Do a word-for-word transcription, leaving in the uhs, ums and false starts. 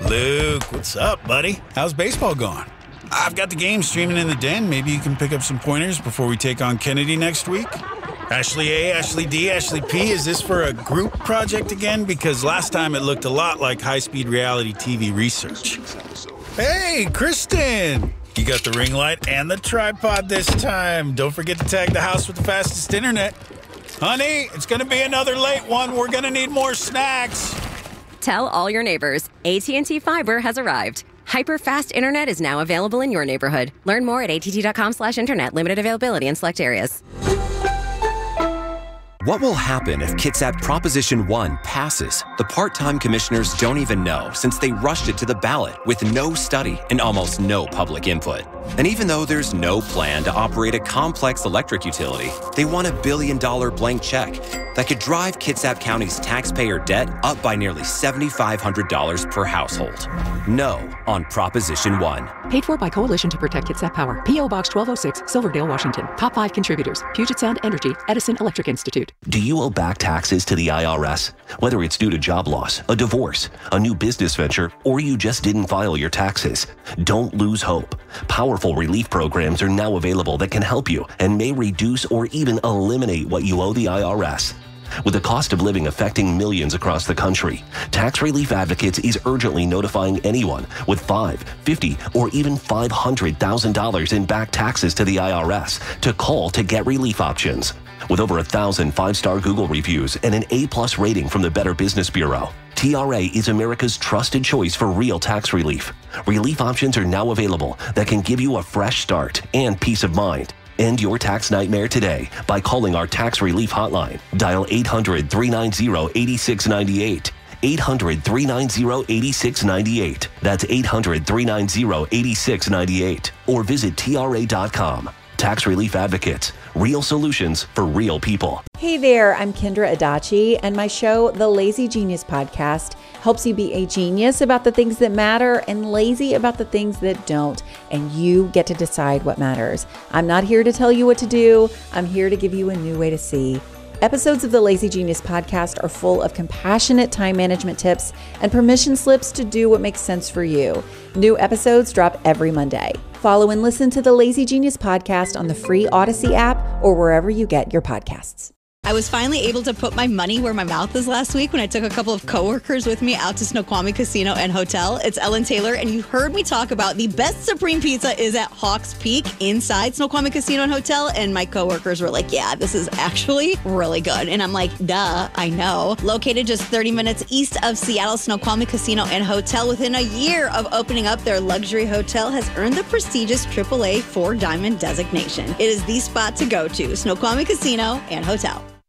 Luke, what's up, buddy? How's baseball going? I've got the game streaming in the den. Maybe you can pick up some pointers before we take on Kennedy next week? Ashley A, Ashley D, Ashley P, is this for a group project again? Because last time it looked a lot like high-speed reality T V research. Hey, Kristen! You got the ring light and the tripod this time. Don't forget to tag the house with the fastest internet. Honey, it's gonna be another late one. We're gonna need more snacks. Tell all your neighbors, A T and T Fiber has arrived. Hyper-fast internet is now available in your neighborhood. Learn more at att.com slash internet. Limited availability in select areas. What will happen if Kitsap Proposition one passes? The part-time commissioners don't even know, since they rushed it to the ballot with no study and almost no public input. And even though there's no plan to operate a complex electric utility, they want a billion-dollar blank check that could drive Kitsap County's taxpayer debt up by nearly seven thousand five hundred dollars per household. No on Proposition one. Paid for by Coalition to Protect Kitsap Power. P O Box twelve oh six, Silverdale, Washington. Top five contributors: Puget Sound Energy, Edison Electric Institute. Do you owe back taxes to the I R S? Whether it's due to job loss, a divorce, a new business venture, or you just didn't file your taxes, don't lose hope. Powerful relief programs are now available that can help you and may reduce or even eliminate what you owe the I R S. With the cost of living affecting millions across the country, Tax Relief Advocates is urgently notifying anyone with five, fifty, or even five hundred thousand dollars in back taxes to the I R S to call to get relief options. With over a thousand five-star Google reviews and an A-plus rating from the Better Business Bureau, T R A is America's trusted choice for real tax relief. Relief options are now available that can give you a fresh start and peace of mind. End your tax nightmare today by calling our tax relief hotline. Dial eight hundred, three nine zero, eight six nine eight. eight hundred, three nine zero, eight six nine eight. That's eight hundred, three nine zero, eight six nine eight. Or visit T R A dot com. Tax Relief Advocates. Real solutions for real people. Hey there, I'm Kendra Adachi, and my show, The Lazy Genius Podcast, helps you be a genius about the things that matter and lazy about the things that don't, and you get to decide what matters. I'm not here to tell you what to do. I'm here to give you a new way to see. Episodes of the Lazy Genius Podcast are full of compassionate time management tips and permission slips to do what makes sense for you. New episodes drop every Monday. Follow and listen to the Lazy Genius Podcast on the free Odyssey app or wherever you get your podcasts. I was finally able to put my money where my mouth is last week when I took a couple of coworkers with me out to Snoqualmie Casino and Hotel. It's Ellen Taylor, and you heard me talk about the best Supreme Pizza is at Hawks Peak inside Snoqualmie Casino and Hotel, and my coworkers were like, yeah, this is actually really good. And I'm like, duh, I know. Located just thirty minutes east of Seattle, Snoqualmie Casino and Hotel, within a year of opening up, their luxury hotel has earned the prestigious triple A four Diamond designation. It is the spot to go to, Snoqualmie Casino and Hotel.